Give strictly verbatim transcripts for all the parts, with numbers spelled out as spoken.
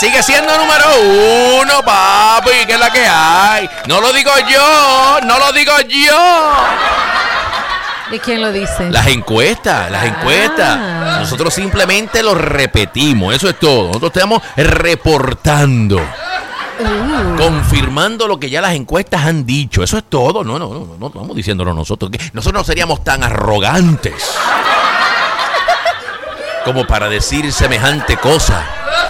sigue siendo número uno, papi. ¿Qué es la que hay? No lo digo yo, no lo digo yo. ¿Y quién lo dice? Las encuestas, las ah. encuestas. Nosotros simplemente lo repetimos, eso es todo. Nosotros estamos reportando, uh. confirmando lo que ya las encuestas han dicho. Eso es todo. No, no, no, no, no estamos diciéndolo nosotros. Nosotros no seríamos tan arrogantes como para decir semejante cosa.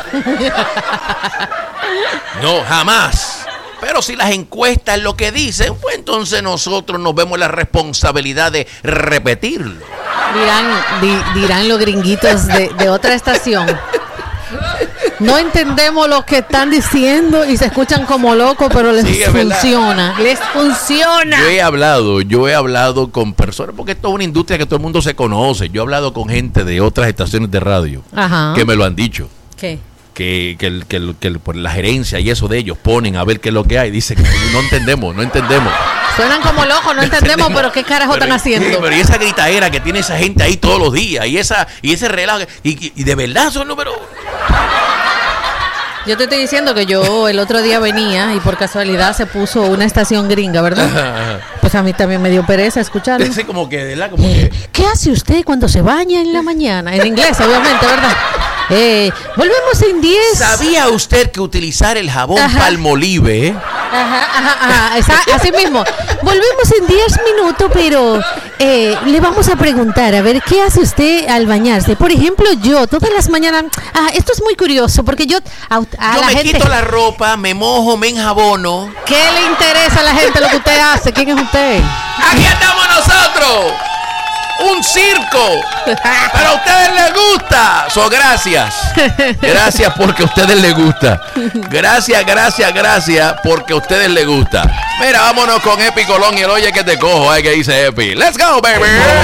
No, jamás. Pero si las encuestas lo que dicen, pues entonces nosotros nos vemos la responsabilidad de repetirlo. Dirán, di, dirán los gringuitos de, de otra estación. No entendemos lo que están diciendo y se escuchan como locos, pero les sí, funciona. Les funciona. Yo he hablado, yo he hablado con personas, porque esto es una industria que todo el mundo se conoce. Yo he hablado con gente de otras estaciones de radio. Ajá. Que me lo han dicho. ¿Qué? Que, que, que, que, que por la gerencia y eso de ellos ponen a ver qué es lo que hay. Dicen que no entendemos, no entendemos. Suenan como locos, no entendemos, pero qué carajo pero, están haciendo. Sí, pero y esa gritaera que tiene esa gente ahí todos los días, y esa y ese relajo, y, y de verdad son números. Yo te estoy diciendo que yo el otro día venía y por casualidad se puso una estación gringa, ¿verdad? Ajá, ajá. Pues a mí también me dio pereza escucharlo. Sí, como que, ¿verdad? Como eh, que... ¿Qué hace usted cuando se baña en la mañana? En inglés, obviamente, ¿verdad? Eh, volvemos en diez. ¿Sabía usted que utilizar el jabón ajá. Palmolive? Eh? Ajá, ajá, ajá, esa, así mismo. Volvemos en diez minutos, pero eh, le vamos a preguntar, a ver, ¿qué hace usted al bañarse? Por ejemplo, yo, todas las mañanas, ah, esto es muy curioso, porque yo a, a yo la me gente, quito la ropa, me mojo, me enjabono. ¿Qué le interesa a la gente lo que usted hace? ¿Quién es usted? ¡Aquí estamos nosotros! ¡Un circo! Pero a ustedes les gusta. So, gracias. Gracias porque a ustedes les gusta. Gracias, gracias, gracias porque a ustedes les gusta. Mira, vámonos con Epi Colón y el Oye que te cojo. Ay, que dice Epi. Let's go, baby.